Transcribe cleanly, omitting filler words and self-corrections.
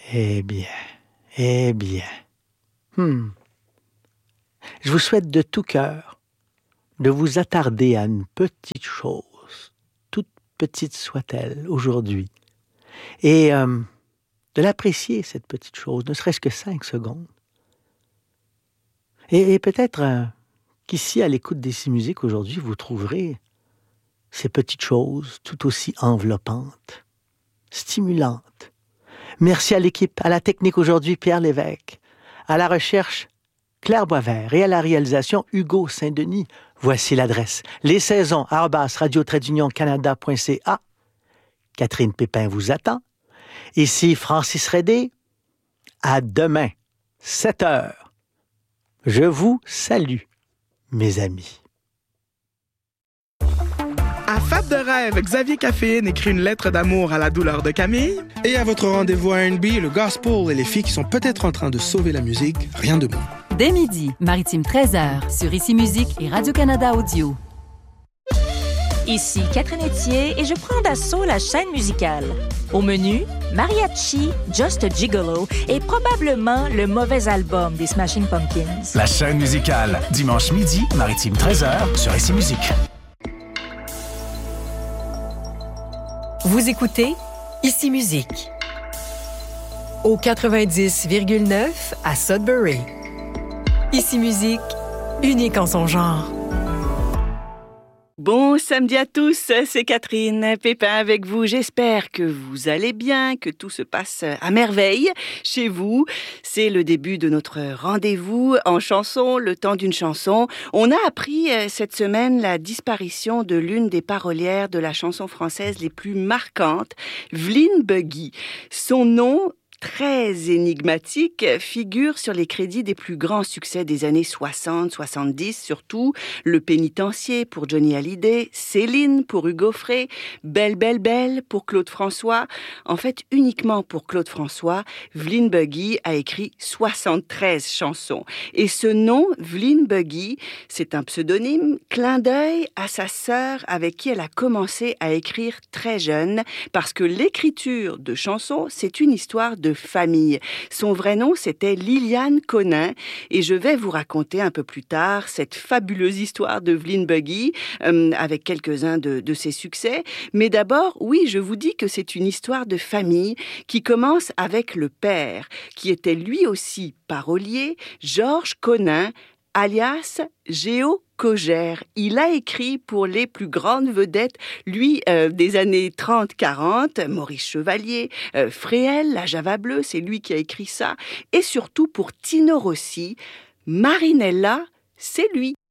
Eh bien, eh bien. Je vous souhaite de tout cœur de vous attarder à une petite chose, toute petite soit-elle, aujourd'hui, et de l'apprécier, cette petite chose, ne serait-ce que 5 secondes. Et peut-être qu'ici, à l'écoute d'Ici Musique, aujourd'hui, vous trouverez ces petites choses tout aussi enveloppantes, stimulantes. Merci à l'équipe, à la technique aujourd'hui, Pierre Lévesque, à la recherche, Claire Boisvert, et à la réalisation, Hugo Saint-Denis. Voici l'adresse, lessaisons@radio-canada.ca. Catherine Pépin vous attend. Ici Francis Redé. À demain, 7 heures. Je vous salue, mes amis. À Fab de rêve, Xavier Caféine écrit une lettre d'amour à la douleur de Camille. Et à votre rendez-vous R&B, le gospel et les filles qui sont peut-être en train de sauver la musique, rien de moins. Dès midi, Maritime 13h, sur Ici Musique et Radio-Canada Audio. Ici Catherine Etier et je prends d'assaut la chaîne musicale. Au menu, Mariachi, Just a Gigolo et probablement le mauvais album des Smashing Pumpkins. La chaîne musicale, dimanche midi, Maritime 13h, sur Ici Musique. Vous écoutez Ici Musique au 90,9 à Sudbury. Ici Musique, unique en son genre. Bon samedi à tous, c'est Catherine Pépin avec vous. J'espère que vous allez bien, que tout se passe à merveille chez vous. C'est le début de notre rendez-vous en chanson, le temps d'une chanson. On a appris cette semaine la disparition de l'une des parolières de la chanson française les plus marquantes, Vline Buggy. Son nom, très énigmatique, figure sur les crédits des plus grands succès des années 60-70, surtout Le Pénitencier pour Johnny Hallyday, Céline pour Hugo Frey, Belle, belle, belle pour Claude François. En fait, uniquement pour Claude François, Vline Buggy a écrit 73 chansons. Et ce nom, Vline Buggy, c'est un pseudonyme, clin d'œil à sa sœur avec qui elle a commencé à écrire très jeune, parce que l'écriture de chansons, c'est une histoire de famille. Son vrai nom, c'était Liliane Conin, et je vais vous raconter un peu plus tard cette fabuleuse histoire de Vline Buggy, avec quelques-uns de ses succès. Mais d'abord, oui, je vous dis que c'est une histoire de famille qui commence avec le père, qui était lui aussi parolier, Georges Conin, alias Géo Cogère. Il a écrit pour les plus grandes vedettes, lui, des années 30-40, Maurice Chevalier, Fréhel, La Java Bleue, c'est lui qui a écrit ça. Et surtout pour Tino Rossi, Marinella, c'est lui.